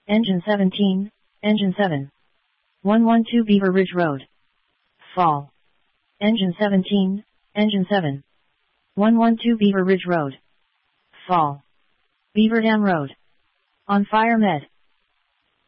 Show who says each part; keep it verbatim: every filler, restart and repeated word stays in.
Speaker 1: Engine seventeen, Engine seven. one one two Beaver Ridge Road. Fall. Engine seventeen, Engine seven. one one two Beaver Ridge Road. Fall. Beaver Dam Road. On fire med.